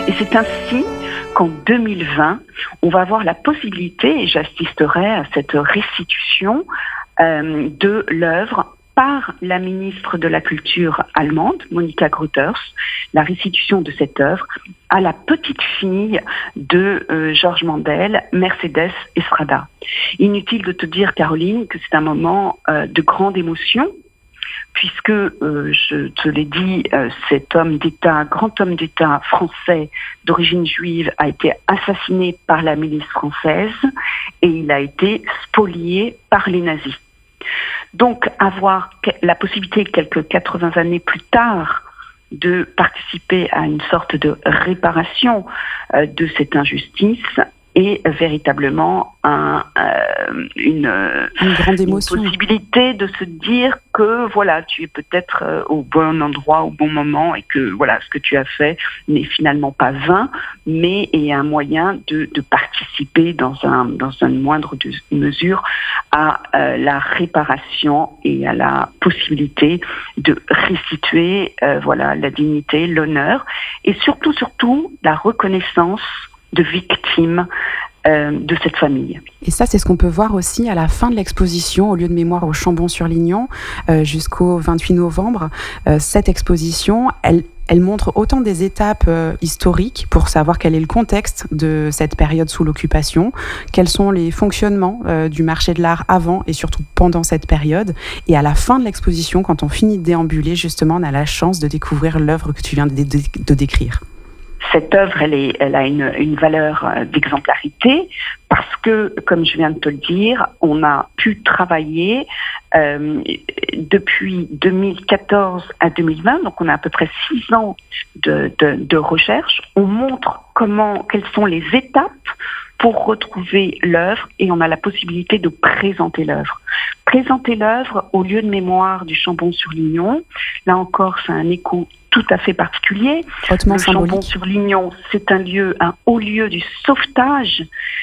Et c'est ainsi qu'en 2020, on va avoir la possibilité, et j'assisterai à cette restitution de l'œuvre par la ministre de la Culture allemande, Monika Grütters, la restitution de cette œuvre à la petite fille de Georges Mandel, Mercedes Estrada. Inutile de te dire, Caroline, que c'est un moment de grande émotion, puisque, je te l'ai dit, cet homme d'État, grand homme d'État français d'origine juive, a été assassiné par la milice française et il a été spolié par les nazis. Donc, avoir la possibilité, quelques 80 années plus tard, de participer à une sorte de réparation de cette injustice est véritablement une grande émotion. Une possibilité de se dire que voilà, tu es peut-être au bon endroit, au bon moment, et que voilà, ce que tu as fait n'est finalement pas vain, mais est un moyen de participer dans une moindre mesure à la réparation et à la possibilité de restituer voilà, la dignité, l'honneur, et surtout la reconnaissance de victimes de cette famille. Et ça, c'est ce qu'on peut voir aussi à la fin de l'exposition au lieu de mémoire au Chambon-sur-Lignon jusqu'au 28 novembre. Cette exposition, elle montre autant des étapes historiques pour savoir quel est le contexte de cette période sous l'occupation, quels sont les fonctionnements du marché de l'art avant et surtout pendant cette période. Et à la fin de l'exposition, quand on finit de déambuler, justement, on a la chance de découvrir l'œuvre que tu viens de décrire. Cette œuvre, elle a une valeur d'exemplarité parce que, comme je viens de te le dire, on a pu travailler depuis 2014 à 2020, donc on a à peu près 6 ans de recherche. On montre quelles sont les étapes pour retrouver l'œuvre et on a la possibilité de présenter l'œuvre. Présenter l'œuvre au lieu de mémoire du Chambon-sur-Lignon, là encore, c'est un écho tout à fait particulier. Hautement le symbolique. Chambon-sur-Lignon, c'est un haut lieu du sauvetage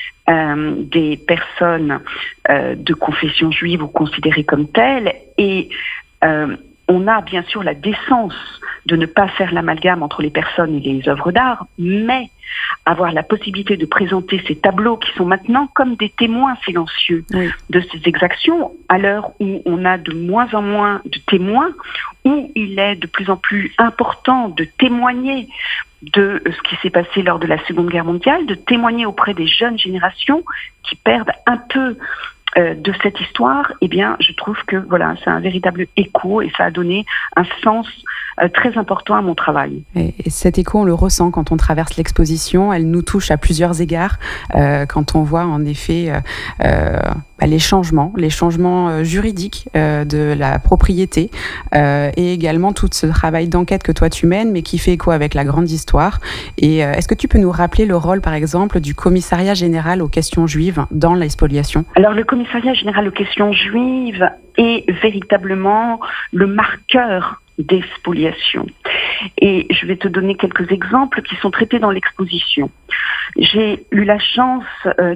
des personnes de confession juive ou considérées comme telles. Et on a bien sûr la décence de ne pas faire l'amalgame entre les personnes et les œuvres d'art, mais avoir la possibilité de présenter ces tableaux qui sont maintenant comme des témoins silencieux de ces exactions, à l'heure où on a de moins en moins de témoins, où il est de plus en plus important de témoigner de ce qui s'est passé lors de la Seconde Guerre mondiale, de témoigner auprès des jeunes générations qui perdent un peu de cette histoire, eh bien, je trouve que voilà, c'est un véritable écho et ça a donné un sens très important à mon travail. Et cet écho, on le ressent quand on traverse l'exposition. Elle nous touche à plusieurs égards quand on voit en effet les changements juridiques de la propriété et également tout ce travail d'enquête que toi tu mènes, mais qui fait écho avec la grande histoire. Et est-ce que tu peux nous rappeler le rôle, par exemple, du commissariat général aux questions juives dans la spoliation ? Alors, le commissariat général aux questions juives est véritablement le marqueur des spoliations. Et je vais te donner quelques exemples qui sont traités dans l'exposition. J'ai eu la chance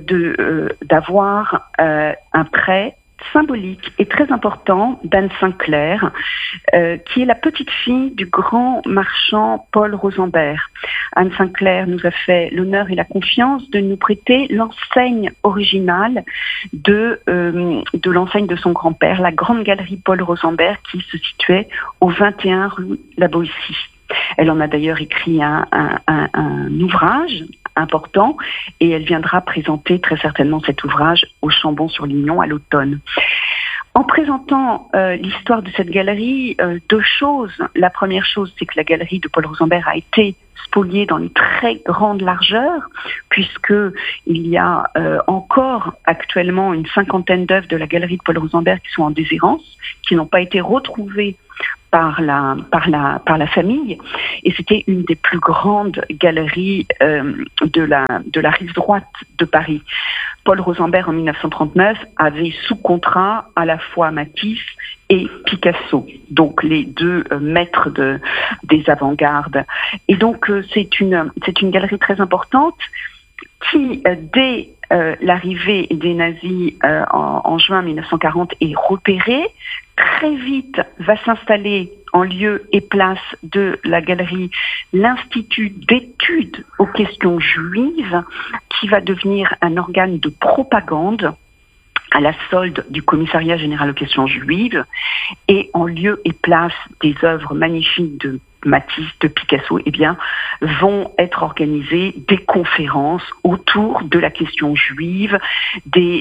d'avoir un prêt symbolique et très important d'Anne Sinclair, qui est la petite fille du grand marchand Paul Rosenberg. Anne Sinclair nous a fait l'honneur et la confiance de nous prêter l'enseigne originale de l'enseigne de son grand-père, la grande galerie Paul Rosenberg qui se situait au 21 rue La Boétie. Elle en a d'ailleurs écrit un ouvrage important et elle viendra présenter très certainement cet ouvrage au Chambon-sur-Lignon à l'automne. En présentant l'histoire de cette galerie, 2 choses. La première chose, c'est que la galerie de Paul Rosenberg a été spoliée dans une très grande largeur, puisque il y a encore actuellement une 50aine d'œuvres de la galerie de Paul Rosenberg qui sont en déshérence, qui n'ont pas été retrouvées par la famille, et c'était une des plus grandes galeries de la rive droite de Paris. Paul Rosenberg en 1939 avait sous contrat à la fois Matisse et Picasso, donc les 2 maîtres des avant-gardes. Et donc c'est une galerie très importante qui, dès l'arrivée des nazis en juin 1940, est repérée Très vite va s'installer en lieu et place de la galerie l'Institut d'études aux questions juives, qui va devenir un organe de propagande à la solde du Commissariat général aux questions juives, et en lieu et place des œuvres magnifiques de Matisse, de Picasso, vont être organisées des conférences autour de la question juive, de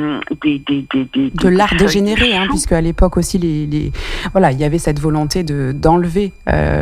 l'art dégénéré, puisque à l'époque aussi, il y avait cette volonté d'enlever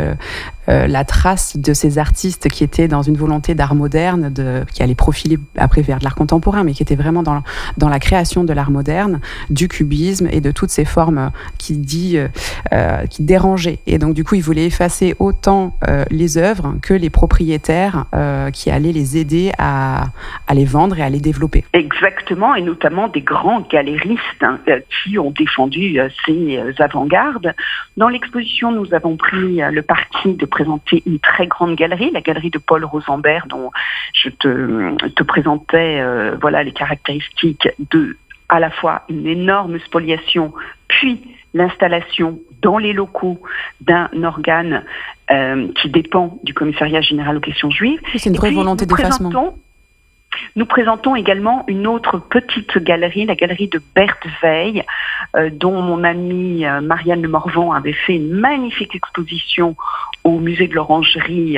la trace de ces artistes qui étaient dans une volonté d'art moderne, qui allait profiler après vers de l'art contemporain, mais qui était vraiment dans la création de l'art moderne, du cubisme et de toutes ces formes qui dérangeaient. Et donc du coup, ils voulaient effacer autant les œuvres que les propriétaires qui allaient les aider à les vendre et à les développer. Exactement, et notamment des grands galéristes qui ont défendu ces avant-gardes. Dans l'exposition, nous avons pris le parti de présenter une très grande galerie, la galerie de Paul Rosenberg, dont je te présentais les caractéristiques de à la fois une énorme spoliation, puis l'installation dans les locaux d'un organe qui dépend du Commissariat général aux questions juives. C'est une vraie volonté d'effacement. Nous présentons également une autre petite galerie, la galerie de Berthe Weil, dont mon amie Marianne Le Morvan avait fait une magnifique exposition au musée de l'Orangerie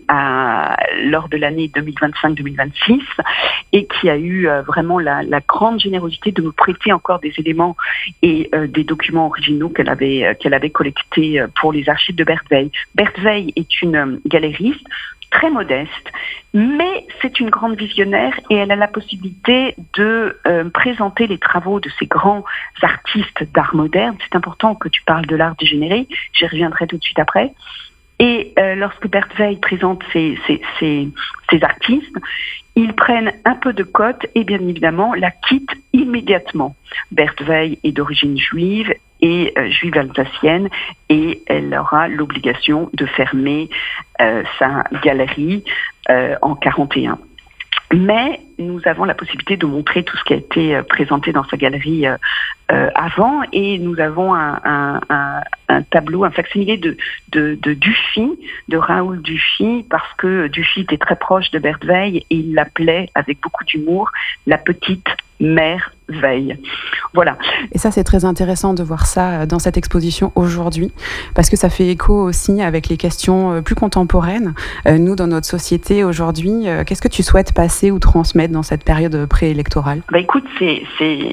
lors de l'année 2025-2026, et qui a eu vraiment la grande générosité de nous prêter encore des éléments et des documents originaux qu'elle avait collectés pour les archives de Berthe Weil. Berthe Weil est une galériste très modeste, mais c'est une grande visionnaire, et elle a la possibilité de présenter les travaux de ces grands artistes d'art moderne. C'est important que tu parles de l'art dégénéré, j'y reviendrai tout de suite après. Et lorsque Berthe Weil présente ces artistes, ils prennent un peu de cote et bien évidemment la quittent immédiatement. Berthe Weil est d'origine juive et juive alsacienne, et elle aura l'obligation de fermer sa galerie en 1941. Mais nous avons la possibilité de montrer tout ce qui a été présenté dans sa galerie avant, et nous avons un tableau, un facsimilé de Dufy, de Raoul Dufy, parce que Dufy était très proche de Berthe Weil, et il l'appelait avec beaucoup d'humour la petite mère Weil. Voilà. Et ça, c'est très intéressant de voir ça dans cette exposition aujourd'hui, parce que ça fait écho aussi avec les questions plus contemporaines. Nous, dans notre société aujourd'hui, qu'est-ce que tu souhaites passer ou transmettre dans cette période préélectorale ? Écoute, c'est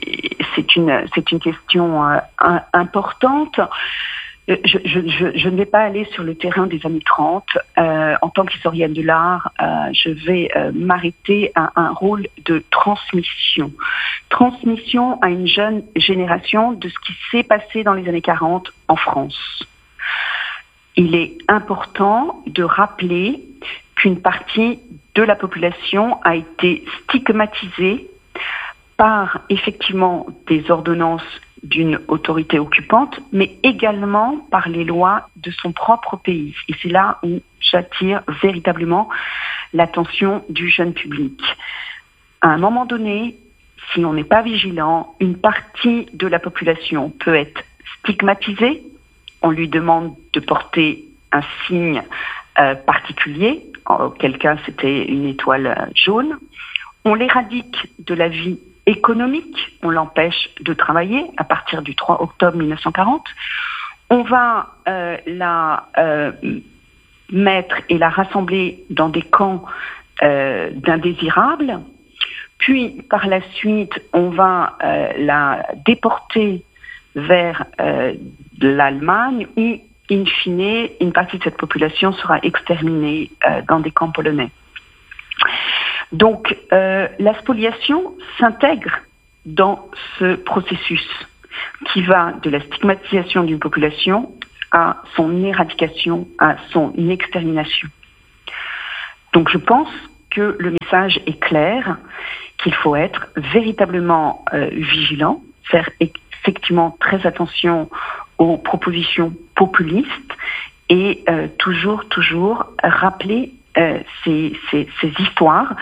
une question importante. Je ne vais pas aller sur le terrain des années 30. En tant qu'historienne de l'art, je vais m'arrêter à un rôle de transmission. Transmission à une jeune génération de ce qui s'est passé dans les années 40 en France. Il est important de rappeler qu'une partie de la population a été stigmatisée par effectivement des ordonnances d'une autorité occupante, mais également par les lois de son propre pays. Et c'est là où j'attire véritablement l'attention du jeune public. À un moment donné, si on n'est pas vigilant, une partie de la population peut être stigmatisée. On lui demande de porter un signe particulier, auquel cas c'était une étoile jaune. On l'éradique de la vie économique, on l'empêche de travailler à partir du 3 octobre 1940. On va la mettre et la rassembler dans des camps d'indésirables, puis par la suite on va la déporter vers l'Allemagne, où in fine une partie de cette population sera exterminée dans des camps polonais. Donc, la spoliation s'intègre dans ce processus qui va de la stigmatisation d'une population à son éradication, à son extermination. Donc, je pense que le message est clair, qu'il faut être véritablement vigilant, faire effectivement très attention aux propositions populistes et toujours rappeler ces histoires.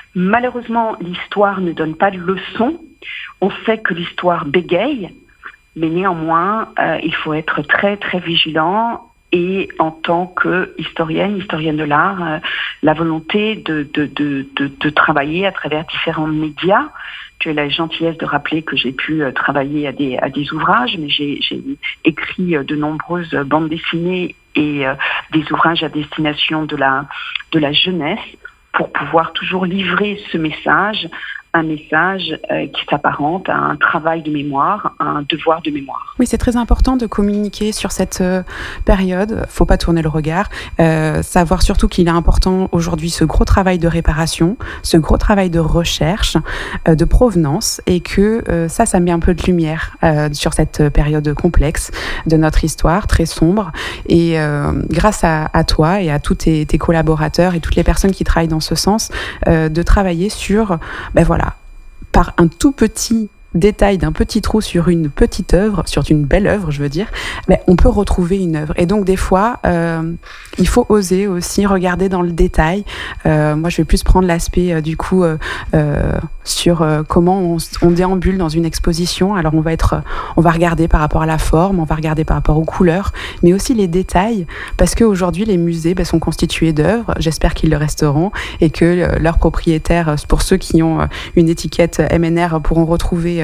Malheureusement, l'histoire ne donne pas de leçons. On sait que l'histoire bégaye, Mais néanmoins, il faut être très, très vigilant. Et en tant qu'historienne de l'art, la volonté de travailler à travers différents médias. Tu as la gentillesse de rappeler que j'ai pu travailler à des ouvrages, mais j'ai écrit de nombreuses bandes dessinées et des ouvrages à destination de la jeunesse pour pouvoir toujours livrer ce message, un message qui s'apparente à un travail de mémoire, à un devoir de mémoire. Oui, c'est très important de communiquer sur cette période. Faut pas tourner le regard. Savoir surtout qu'il est important aujourd'hui ce gros travail de réparation, ce gros travail de recherche, de provenance, et que ça met un peu de lumière sur cette période complexe de notre histoire, très sombre. Et grâce à toi et à tous tes collaborateurs et toutes les personnes qui travaillent dans ce sens, de travailler sur, par un tout petit détail d'un petit trou sur une petite œuvre, sur une belle œuvre, je veux dire, on peut retrouver une œuvre. Et donc, des fois, il faut oser aussi regarder dans le détail. Moi, je vais plus prendre l'aspect, sur comment on déambule dans une exposition. Alors, on va regarder par rapport à la forme, on va regarder par rapport aux couleurs, mais aussi les détails, parce qu'aujourd'hui, les musées sont constitués d'œuvres. J'espère qu'ils le resteront et que leurs propriétaires, pour ceux qui ont une étiquette MNR, pourront retrouver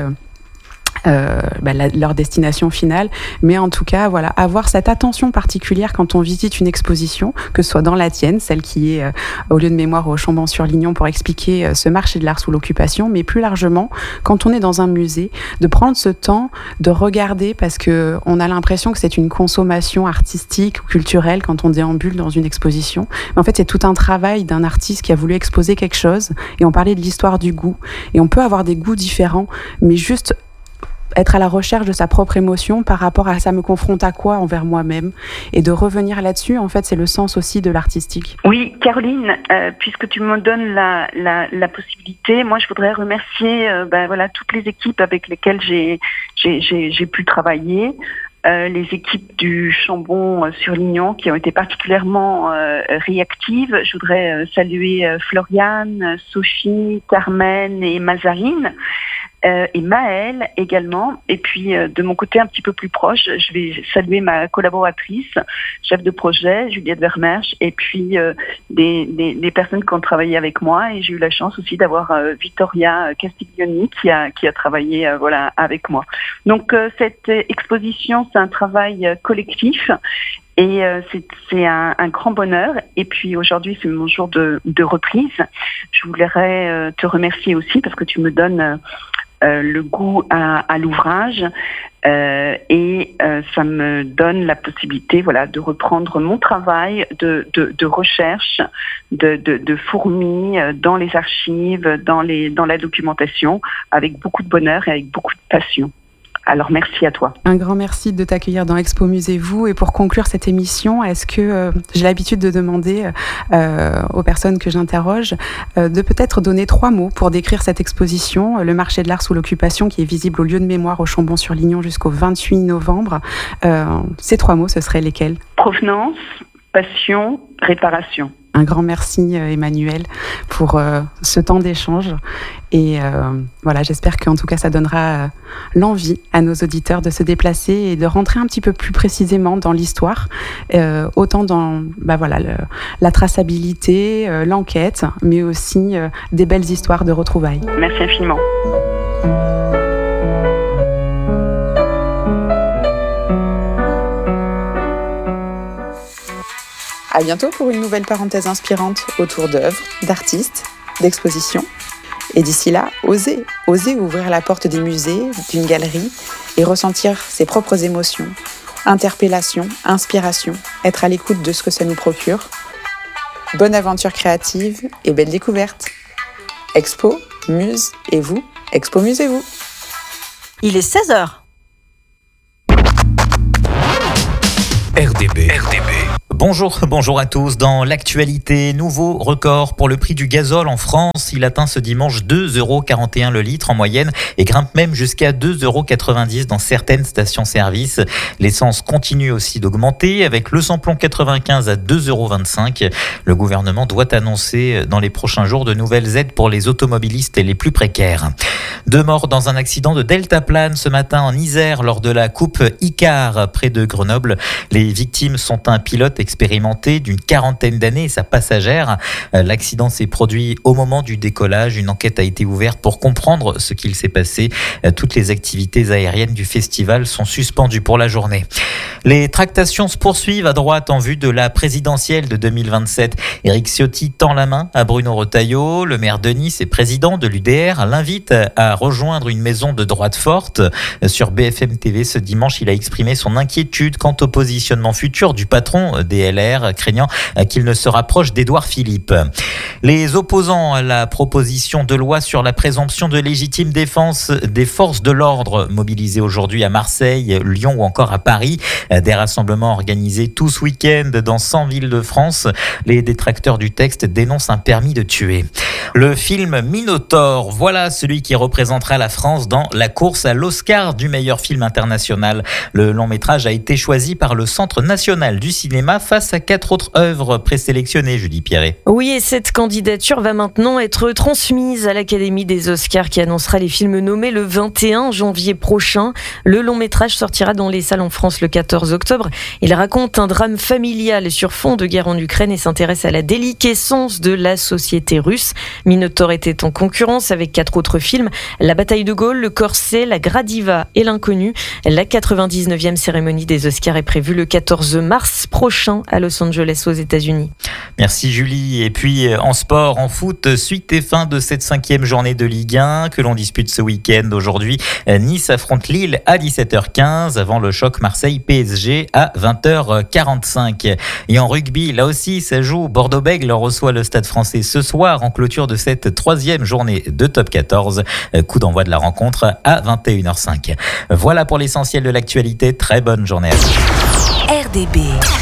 leur destination finale, mais en tout cas avoir cette attention particulière quand on visite une exposition, que ce soit dans la tienne, celle qui est au lieu de mémoire au Chambon-sur-Lignon, pour expliquer ce marché de l'art sous l'occupation, mais plus largement quand on est dans un musée, de prendre ce temps de regarder, parce que on a l'impression que c'est une consommation artistique ou culturelle quand on déambule dans une exposition, mais en fait c'est tout un travail d'un artiste qui a voulu exposer quelque chose, et on parlait de l'histoire du goût, et on peut avoir des goûts différents, mais juste être à la recherche de sa propre émotion par rapport à ça me confronte à quoi envers moi-même, et de revenir là-dessus, en fait, c'est le sens aussi de l'artistique. Oui, Caroline, puisque tu me donnes la possibilité, moi je voudrais remercier toutes les équipes avec lesquelles j'ai pu travailler. Les équipes du Chambon-sur-Lignon qui ont été particulièrement réactives. Je voudrais saluer Floriane, Sophie, Carmen et Mazarine. Et Maëlle également. Et puis de mon côté un petit peu plus proche, je vais saluer ma collaboratrice, chef de projet, Juliette Vermersch, et puis des personnes qui ont travaillé avec moi. Et j'ai eu la chance aussi d'avoir Vittoria Castiglioni qui a travaillé avec moi. Donc cette exposition, c'est un travail collectif. Et c'est un grand bonheur. Et puis aujourd'hui, c'est mon jour de reprise. Je voudrais te remercier aussi parce que tu me donnes le goût à l'ouvrage et ça me donne la possibilité de reprendre mon travail de recherche, de fourmis dans les archives, dans la documentation, avec beaucoup de bonheur et avec beaucoup de passion. Alors merci à toi. Un grand merci de t'accueillir dans Expo Musée Vous. Et pour conclure cette émission, est-ce que j'ai l'habitude de demander aux personnes que j'interroge de peut-être donner 3 mots pour décrire cette exposition, le marché de l'art sous l'occupation, qui est visible au lieu de mémoire au Chambon-sur-Lignon jusqu'au 28 novembre. Ces 3 mots, ce seraient lesquels ? Provenance, passion, réparation. Un grand merci Emmanuelle pour ce temps d'échange, et j'espère qu'en tout cas ça donnera l'envie à nos auditeurs de se déplacer et de rentrer un petit peu plus précisément dans l'histoire, autant dans la traçabilité, l'enquête, mais aussi des belles histoires de retrouvailles. Merci infiniment. À bientôt pour une nouvelle parenthèse inspirante autour d'œuvres, d'artistes, d'expositions. Et d'ici là, osez ouvrir la porte des musées, d'une galerie, et ressentir ses propres émotions, interpellation, inspiration, être à l'écoute de ce que ça nous procure. Bonne aventure créative et belle découverte. Expo, Muse et vous, Expo Musée Vous. Il est 16h. RDB. Bonjour à tous. Dans l'actualité, nouveau record pour le prix du gazole en France. Il atteint ce dimanche 2,41 € le litre en moyenne et grimpe même jusqu'à 2,90 € dans certaines stations-service. L'essence continue aussi d'augmenter avec le samplon 95 à 2,25 €. Le gouvernement doit annoncer dans les prochains jours de nouvelles aides pour les automobilistes et les plus précaires. 2 morts dans un accident de deltaplane ce matin en Isère lors de la coupe Icare près de Grenoble. Les victimes sont un pilote expérimenté d'une quarantaine d'années et sa passagère. L'accident s'est produit au moment du décollage. Une enquête a été ouverte pour comprendre ce qu'il s'est passé. Toutes les activités aériennes du festival sont suspendues pour la journée. Les tractations se poursuivent à droite en vue de la présidentielle de 2027. Éric Ciotti tend la main à Bruno Retailleau. Le maire de Nice et président de l'UDR l'invite à rejoindre une maison de droite forte. Sur BFM TV ce dimanche, il a exprimé son inquiétude quant au positionnement futur du patron des LR, craignant qu'il ne se rapproche d'Édouard Philippe. Les opposants à la proposition de loi sur la présomption de légitime défense des forces de l'ordre mobilisées aujourd'hui à Marseille, Lyon ou encore à Paris. Des rassemblements organisés tout ce week-end dans 100 villes de France. Les détracteurs du texte dénoncent un permis de tuer. Le film Minotaure, voilà celui qui représentera la France dans la course à l'Oscar du meilleur film international. Le long métrage a été choisi par le Centre national du cinéma face à 4 autres œuvres présélectionnées, Julie Pierret. Oui, et cette candidature va maintenant être transmise à l'Académie des Oscars qui annoncera les films nommés le 21 janvier prochain. Le long métrage sortira dans les salles en France le 14 octobre. Il raconte un drame familial sur fond de guerre en Ukraine et s'intéresse à la déliquescence de la société russe. Minotaure était en concurrence avec 4 autres films, La bataille de Gaulle, Le Corset, La Gradiva et L'Inconnu. La 99e cérémonie des Oscars est prévue le 14 mars prochain à Los Angeles aux États-Unis. Merci Julie. Et puis en sport, en foot, suite et fin de cette 5e journée de Ligue 1 que l'on dispute ce week-end. Aujourd'hui, Nice affronte Lille à 17h15 avant le choc Marseille-PSG à 20h45. Et en rugby, là aussi, ça joue. Bordeaux-Bègles reçoit le Stade Français ce soir en clôture de cette 3e journée de Top 14. Coup d'envoi de la rencontre à 21h05. Voilà pour l'essentiel de l'actualité. Très bonne journée à vous. RDB.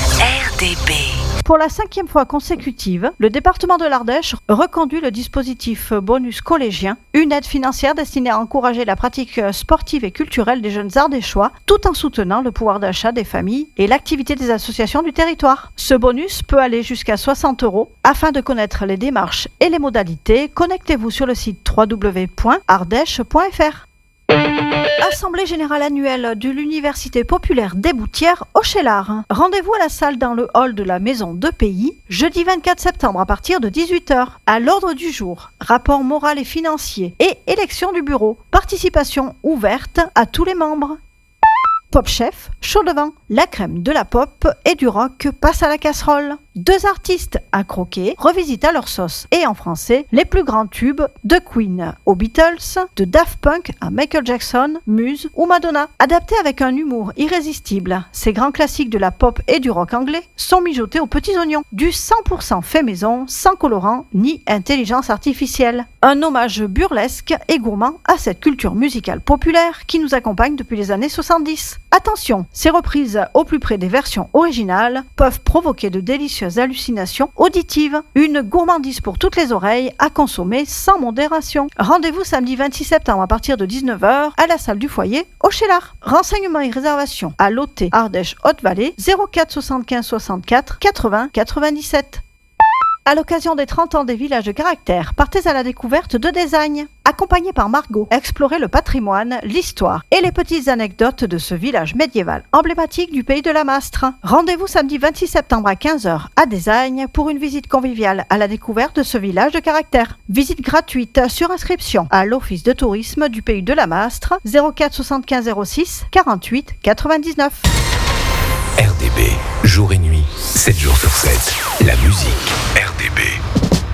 Pour la 5e fois consécutive, le département de l'Ardèche reconduit le dispositif bonus collégien, une aide financière destinée à encourager la pratique sportive et culturelle des jeunes ardéchois, tout en soutenant le pouvoir d'achat des familles et l'activité des associations du territoire. Ce bonus peut aller jusqu'à 60 €. Afin de connaître les démarches et les modalités, connectez-vous sur le site www.ardèche.fr. Assemblée générale annuelle de l'Université populaire des Boutières au Chélar. Rendez-vous à la salle dans le hall de la Maison de Pays, jeudi 24 septembre à partir de 18h. À l'ordre du jour, rapport moral et financier et élection du bureau. Participation ouverte à tous les membres. Pop Chef, chaud devant, la crème de la pop et du rock passe à la casserole. 2 artistes à croquer revisitent à leur sauce et en français les plus grands tubes de Queen aux Beatles, de Daft Punk à Michael Jackson, Muse ou Madonna. Adaptés avec un humour irrésistible, ces grands classiques de la pop et du rock anglais sont mijotés aux petits oignons. Du 100% fait maison, sans colorant ni intelligence artificielle. Un hommage burlesque et gourmand à cette culture musicale populaire qui nous accompagne depuis les années 70. Attention, ces reprises au plus près des versions originales peuvent provoquer de délicieuses hallucinations auditives. Une gourmandise pour toutes les oreilles à consommer sans modération. Rendez-vous samedi 26 septembre à partir de 19h à la salle du foyer au Chélar. Renseignements et réservations à l'OT Ardèche Haute-Vallée 04 75 64 80 97. À l'occasion des 30 ans des villages de caractère, partez à la découverte de Désagne. Accompagné par Margot, explorez le patrimoine, l'histoire et les petites anecdotes de ce village médiéval emblématique du pays de la Mastre. Rendez-vous samedi 26 septembre à 15h à Désagne pour une visite conviviale à la découverte de ce village de caractère. Visite gratuite sur inscription à l'Office de tourisme du pays de la Mastre 04 75 06 48 99. RDB, jour et nuit, 7 jours sur 7. La musique.